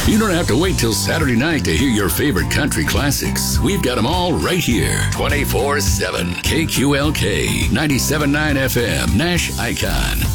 You don't have to wait till Saturday night to hear your favorite country classics. We've got them all right here, 24/7. KQLK 97.9 FM, Nash Icon.